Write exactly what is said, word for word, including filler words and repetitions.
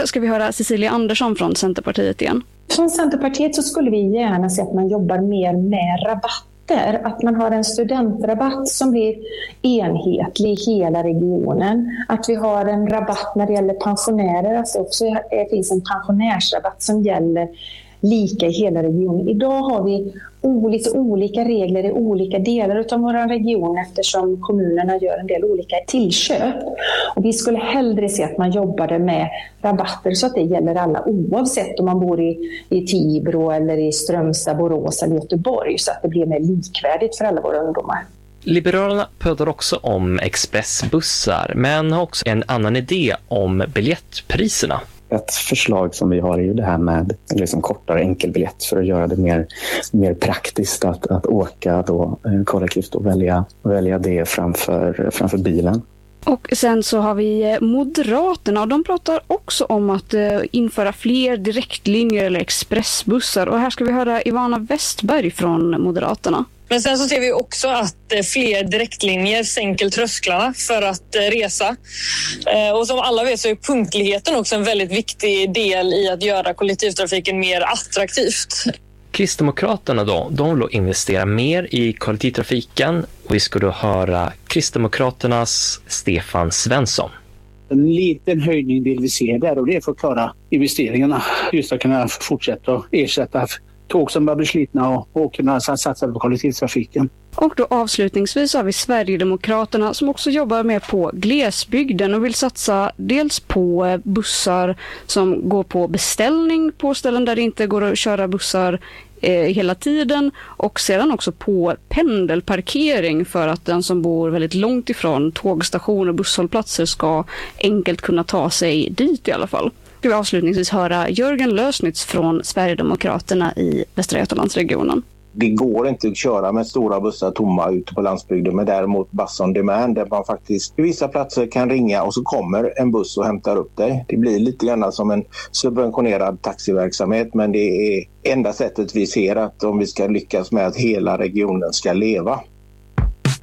nu ska vi höra Cecilia Andersson från Centerpartiet igen. Från Centerpartiet så skulle vi gärna se att man jobbar mer med rabatter. Att man har en studentrabatt som blir enhetlig i hela regionen. Att vi har en rabatt när det gäller pensionärer. Alltså också det finns en pensionärsrabatt som gäller lika i hela regionen. Idag har vi lite olika regler i olika delar av vår region eftersom kommunerna gör en del olika tillköp. Och vi skulle hellre se att man jobbade med rabatter så att det gäller alla oavsett om man bor i, i Tibro eller i Strömstad, Borås eller Göteborg så att det blir mer likvärdigt för alla våra ungdomar. Liberalerna pratar också om expressbussar men har också en annan idé om biljettpriserna. Ett förslag som vi har är ju det här med liksom kortare enkelbiljett för att göra det mer, mer praktiskt att, att åka då, kollektivt och välja, välja det framför, framför bilen. Och sen så har vi Moderaterna och de pratar också om att införa fler direktlinjer eller expressbussar. Och här ska vi höra Ivana Westberg från Moderaterna. Men sen så ser vi också att fler direktlinjer sänker trösklarna för att resa. Och som alla vet så är punktligheten också en väldigt viktig del i att göra kollektivtrafiken mer attraktivt. Kristdemokraterna då, de vill investera mer i kollektivtrafiken och vi ska då höra Kristdemokraternas Stefan Svensson. En liten höjning vill vi se där och det är för att klara investeringarna. Just att kunna fortsätta och ersätta tåg som börjar bli slitna och, och kunna satsa på kollektivtrafiken. Och då avslutningsvis har vi Sverigedemokraterna som också jobbar med på glesbygden och vill satsa dels på bussar som går på beställning på ställen där det inte går att köra bussar eh, hela tiden och sedan också på pendelparkering för att den som bor väldigt långt ifrån tågstationer och busshållplatser ska enkelt kunna ta sig dit i alla fall. Ska vi avslutningsvis höra Jörgen Lösnitz från Sverigedemokraterna i Västra Götalandsregionen. Det går inte att köra med stora bussar tomma ute på landsbygden, men däremot bus on demand där man faktiskt på vissa platser kan ringa och så kommer en buss och hämtar upp dig. Det blir lite grann som en subventionerad taxiverksamhet, men det är enda sättet vi ser att om vi ska lyckas med att hela regionen ska leva.